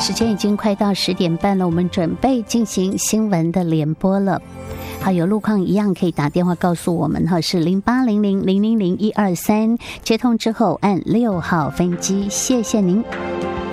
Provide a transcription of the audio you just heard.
时间已经快到10点半了，我们准备进行新闻的联播了。好，有路况一样可以打电话告诉我们哈，是0800000123，接通之后按6号分机，谢谢您。